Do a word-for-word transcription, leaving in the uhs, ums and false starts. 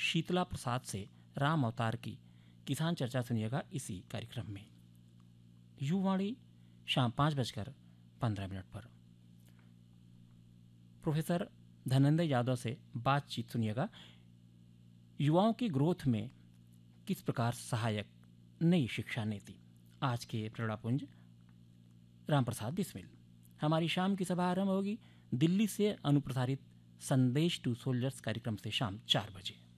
शीतला प्रसाद से राम अवतार की किसान चर्चा सुनिएगा इसी कार्यक्रम में। युवाणी शाम पाँच बजकर पंद्रह मिनट पर प्रोफेसर धनंजय यादव से बातचीत सुनिएगा। युवाओं की ग्रोथ में किस प्रकार सहायक नई शिक्षा नीति। आज के प्रेरणापुंज राम प्रसाद बिस्मिल। हमारी शाम की सभा आरंभ होगी दिल्ली से अनुप्रसारित संदेश टू सोल्जर्स कार्यक्रम से शाम चार बजे।